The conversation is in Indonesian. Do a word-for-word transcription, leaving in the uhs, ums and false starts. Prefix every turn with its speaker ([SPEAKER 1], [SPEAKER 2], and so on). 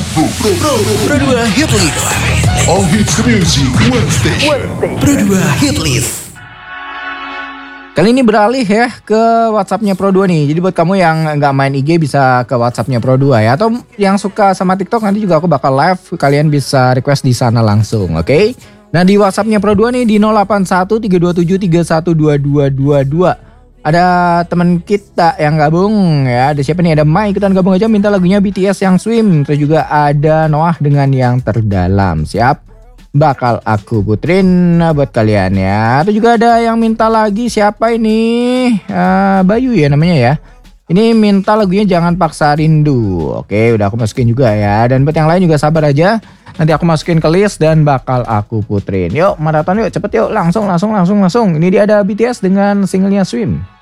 [SPEAKER 1] Pro, Pro, Pro, Pro dua Hit List. All hits music, one station. Pro dua Hit List.
[SPEAKER 2] Kali ini beralih ya ke WhatsAppnya Pro dua nih. Jadi buat kamu yang nggak main I G bisa ke WhatsAppnya Pro dua ya. Atau yang suka sama TikTok nanti juga aku bakal live. Kalian bisa request di sana langsung, oke? Okay? Nah di WhatsAppnya Pro dua nih di nol delapan satu tiga dua tujuh tiga satu dua dua dua dua. Ada teman kita yang gabung ya. Ada siapa nih? Ada Mai, ikutan gabung aja minta lagunya B T S yang Swim. Terus juga ada Noah dengan yang Terdalam. Siap? Bakal aku puterin buat kalian ya. Terus juga ada yang minta lagi, siapa ini? Uh, Bayu ya namanya ya. Ini minta lagunya Jangan Paksa Rindu. Oke, udah aku masukin juga ya. Dan buat yang lain juga sabar aja. Nanti aku masukin ke list dan bakal aku puterin. Yuk maraton yuk, cepet yuk, langsung langsung langsung langsung. Ini dia ada B T S dengan singlenya Swim.